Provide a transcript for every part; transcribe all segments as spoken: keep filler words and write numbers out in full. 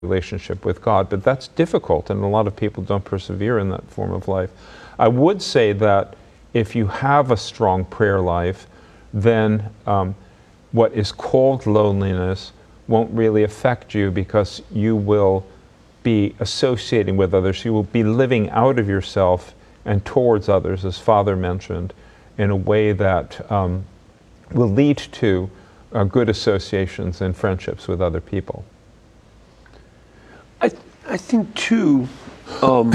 relationship with God, but that's difficult, and a lot of people don't persevere in that form of life. I would say that if you have a strong prayer life, then um, what is called loneliness won't really affect you, because you will be associating with others. You will be living out of yourself and towards others, as Father mentioned, in a way that um, will lead to uh, good associations and friendships with other people. I, th- I think too, um,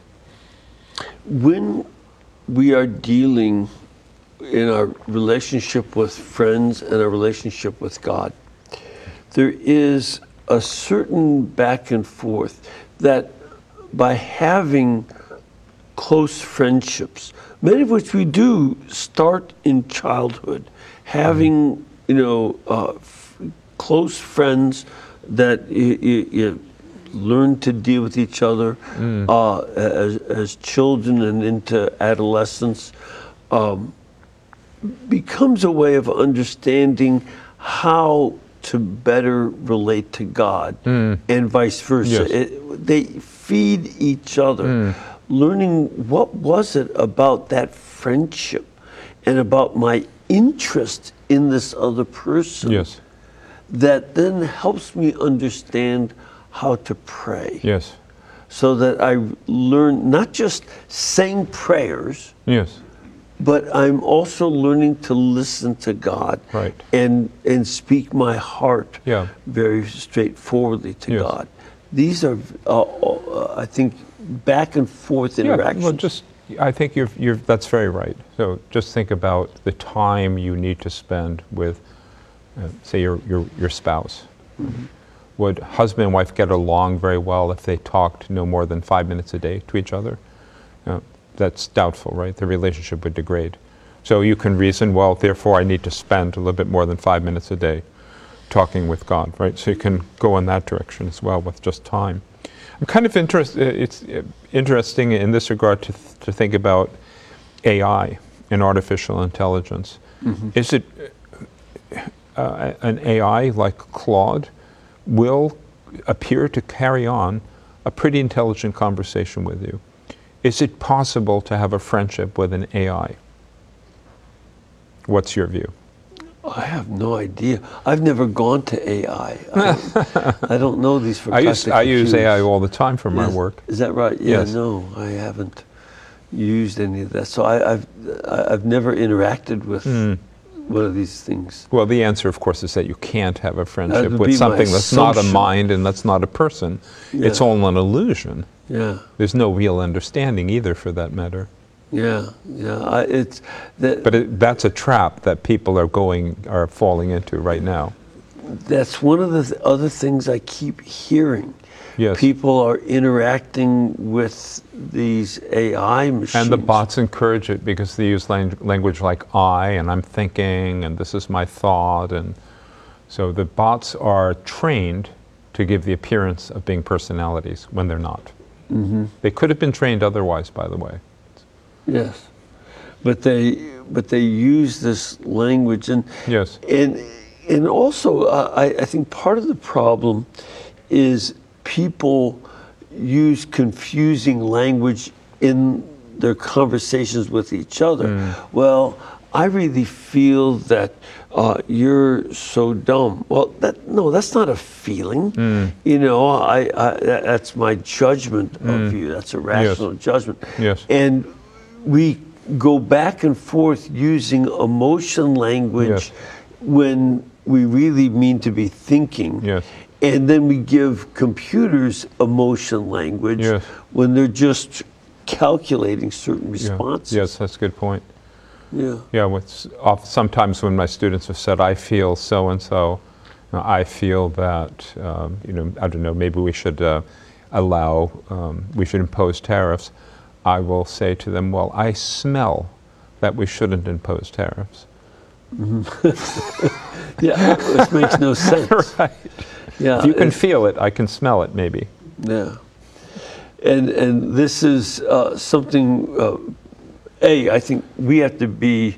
when we are dealing in our relationship with friends and our relationship with God, there is a certain back and forth that by having close friendships, many of which we do start in childhood, having, you know, uh, f- close friends that you, you, you learn to deal with each other mm. uh, as, as children and into adolescence, um, becomes a way of understanding how to better relate to God mm. and vice versa. Yes. It, they feed each other. Mm. Learning what was it about that friendship and about my interest in this other person Yes. that then helps me understand how to pray. Yes. So that I learn not just saying prayers, Yes. but I'm also learning to listen to God Right. and and speak my heart Yeah. very straightforwardly to Yes. God. These are, uh, uh, I think, back and forth interactions. Yeah, well, just I think you're you're that's very right. So just think about the time you need to spend with, uh, say, your your your spouse. Mm-hmm. Would husband and wife get along very well if they talked no more than five minutes a day to each other? Uh, that's doubtful, right? The relationship would degrade. So you can reason, well, therefore I need to spend a little bit more than five minutes a day talking with God, right? So you can go in that direction as well with just time. I'm kind of interested, it's interesting in this regard to, th- to think about A I and artificial intelligence. Mm-hmm. Is it uh, an A I like Claude will appear to carry on a pretty intelligent conversation with you? Is it possible to have a friendship with an A I? What's your view? I have no idea. I've never gone to A I. I don't, I don't know these I use I use A I all the time for my yes. work. Is that right? Yeah. Yes. No, I haven't used any of that. So I, I've I've never interacted with mm. one of these things. Well, the answer, of course, is that you can't have a friendship with be something that's not a assumption. mind and that's not a person. Yeah. It's all an illusion. Yeah. There's no real understanding either, for that matter. Yeah, yeah. I, it's that. But it, that's a trap that people are going are falling into right now. That's one of the th- other things I keep hearing. Yes. People are interacting with these A I machines. And the bots encourage it because they use lang- language like I, and I'm thinking, and this is my thought, and so the bots are trained to give the appearance of being personalities when they're not. Mm-hmm. They could have been trained otherwise, by the way. Yes, but they but they use this language, and yes, and and also uh, I, I think part of the problem is people use confusing language in their conversations with each other. Mm. Well, I really feel that uh, you're so dumb. Well, that no, that's not a feeling. Mm. You know, I, I that's my judgment mm. of you. That's a rational yes. judgment. Yes, and we go back and forth using emotion language yes. when we really mean to be thinking. Yes. And then we give computers emotion language yes. when they're just calculating certain responses. Yeah. Yes, that's a good point. Yeah. Yeah, what's off, sometimes when my students have said, I feel so-and-so, you know, I feel that, um, you know, I don't know, maybe we should uh, allow, um, we should impose tariffs. I will say to them, well, I smell that we shouldn't impose tariffs. Mm-hmm. Yeah, which makes no sense. Right. Yeah, if you can feel it, I can smell it, maybe. Yeah. And and this is uh, something, uh, A, I think we have to be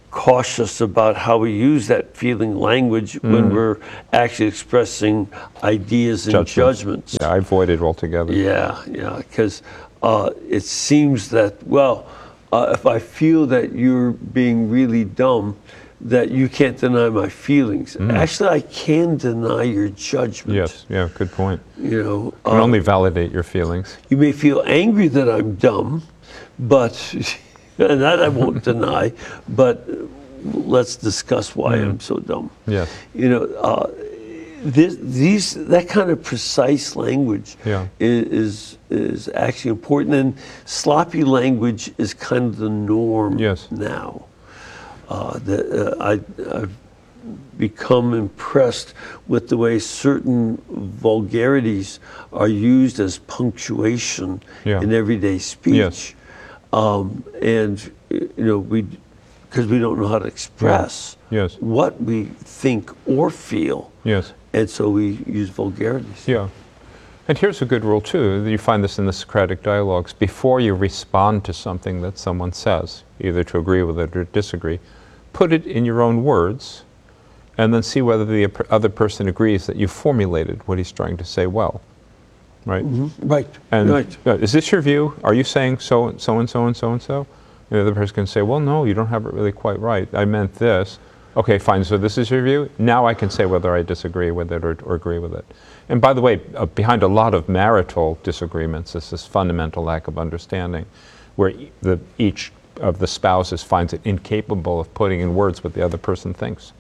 cautious about how we use that feeling language when we're actually expressing ideas and Judgments. judgments. Yeah, I avoid it altogether. Yeah, yeah, because uh, it seems that, well, uh, if I feel that you're being really dumb, that you can't deny my feelings. Actually, I can deny your judgment. Yes, yeah, good point. You know, You can uh, only validate your feelings. you may feel angry that I'm dumb, but, and that I won't deny, but let's discuss why I'm so dumb. Yes. You know, uh, this, these, that kind of precise language Yeah. is, is actually important, and sloppy language is kind of the norm Yes. now. Uh, the, uh, I, I've become impressed with the way certain vulgarities are used as punctuation Yeah. in everyday speech. Yes. Um, and, you know, we, because we don't know how to express Yes. what we think or feel. Yes. And so we use vulgarities. Yeah. And here's a good rule, too. You find this in the Socratic dialogues. Before you respond to something that someone says, either to agree with it or disagree, put it in your own words and then see whether the other person agrees that you formulated what he's trying to say well. Right? Right. And right. uh, is this your view? Are you saying so, so and so and so and so? And the other person can say, well, no, you don't have it really quite right. I meant this. Okay, fine. So this is your view? Now I can say whether I disagree with it or, or agree with it. And by the way, uh, behind a lot of marital disagreements is this fundamental lack of understanding, where e- the, each of the spouses finds it incapable of putting in words what the other person thinks.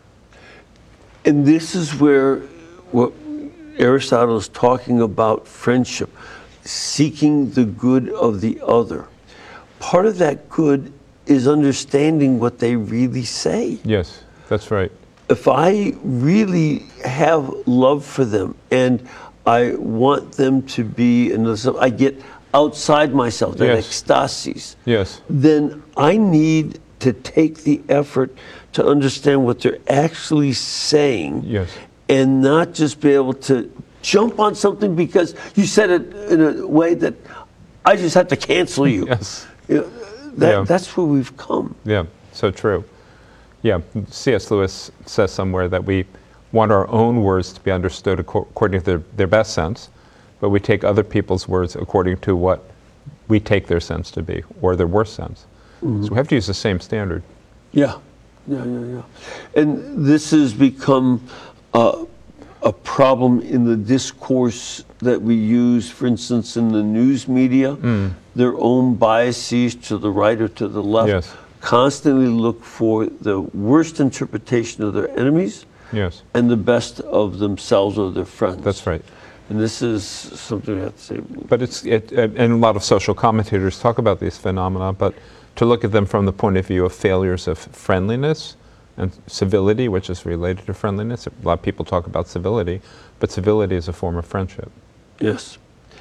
And this is where what Aristotle is talking about friendship, seeking the good of the other. Part of that good is understanding what they really say. Yes, that's right. If I really have love for them and I want them to be, and I get outside myself, that Yes. ecstasis, Yes. then I need to take the effort to understand what they're actually saying. Yes. And not just be able to jump on something because you said it in a way that I just have to cancel you. Yes. You know, that, Yeah. That's where we've come. Yeah, so true. Yeah, C S Lewis says somewhere that we want our own words to be understood acco- according to their, their best sense, but we take other people's words according to what we take their sense to be, or their worst sense. So we have to use the same standard. Yeah, yeah, yeah, yeah. And this has become uh, a problem in the discourse that we use, for instance, in the news media. Their own biases to the right or to the left Yes. constantly look for the worst interpretation of their enemies Yes, and the best of themselves or their friends. that's right. And this is something we have to say. But it's, it, and a lot of social commentators talk about these phenomena, but to look at them from the point of view of failures of friendliness and civility, which is related to friendliness. A lot of people talk about civility, but civility is a form of friendship. Yes.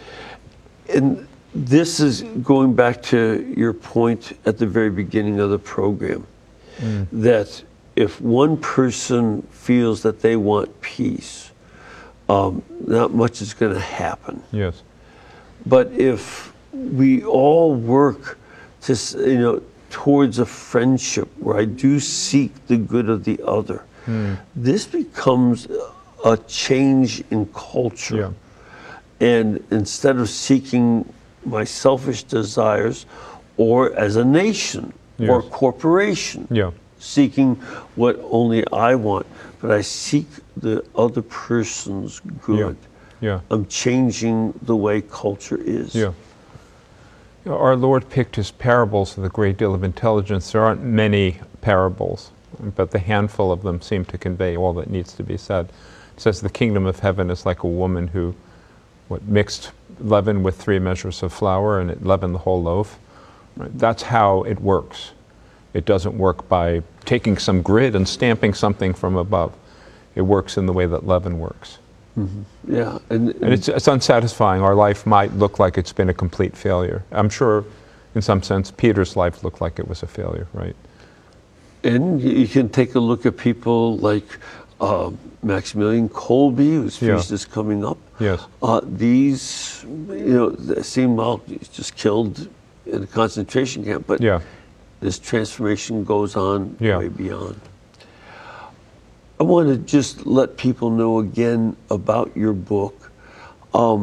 And this is going back to your point at the very beginning of the program, that if one person feels that they want peace, um, not much is going to happen. Yes, But if we all work to, s- you know, towards a friendship where I do seek the good of the other, this becomes a change in culture. yeah, And instead of seeking my selfish desires, or as a nation or Yes. corporation, yeah, seeking what only I want, but I seek the other person's good. yeah, I'm changing the way culture is. yeah. You know, our Lord picked his parables with a great deal of intelligence. There aren't many parables, but the handful of them seem to convey all that needs to be said. It says the kingdom of heaven is like a woman who what, mixed leaven with three measures of flour and it leavened the whole loaf. Right? That's how it works. It doesn't work by taking some grid and stamping something from above. It works in the way that leaven works. Yeah, and, And it's, it's unsatisfying. Our life might look like it's been a complete failure. I'm sure, in some sense, Peter's life looked like it was a failure, right? and you can take a look at people like uh, Maximilian Kolbe, whose Yeah. feast is coming up. Yes. Uh, these, you know, they seem well, he's just killed in a concentration camp, but Yeah. this transformation goes on Yeah. way beyond. I want to just let people know again about your book. Um,